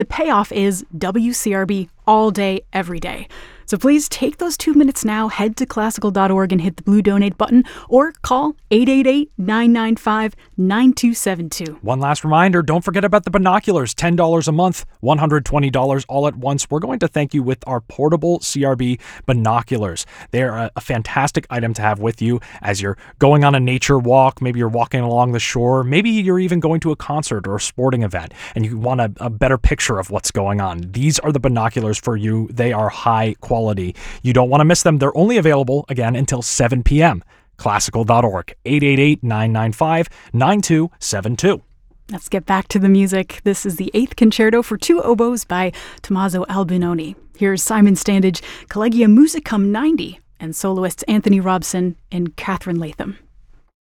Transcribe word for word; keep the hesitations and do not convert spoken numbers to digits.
The payoff is W C R B all day, every day. So please take those two minutes now, head to classical dot org and hit the blue donate button, or call eight eight eight, nine nine five, nine two seven two. One last reminder, don't forget about the binoculars, ten dollars a month, one hundred twenty dollars all at once. We're going to thank you with our portable C R B binoculars. They're a, a fantastic item to have with you as you're going on a nature walk, maybe you're walking along the shore, maybe you're even going to a concert or a sporting event, and you want a, a better picture of what's going on. These are the binoculars for you. They are high quality. You don't want to miss them. They're only available, again, until seven p.m. classical dot org, eight eight eight, nine nine five, nine two seven two. Let's get back to the music. This is the Eighth Concerto for Two Oboes by Tommaso Albinoni. Here's Simon Standage, Collegium Musicum ninety, and soloists Anthony Robson and Catherine Latham.